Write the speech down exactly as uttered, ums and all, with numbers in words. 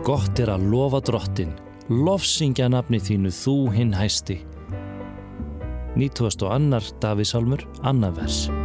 Gott er að lofa Drottin, lofsyngja nafni þínu þú hinn hæsti. nítugasti og annar Davíðsálmur, annað vers.